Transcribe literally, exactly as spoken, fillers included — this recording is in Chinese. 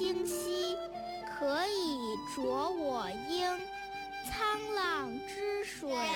清兮，可以濯我缨。沧浪之水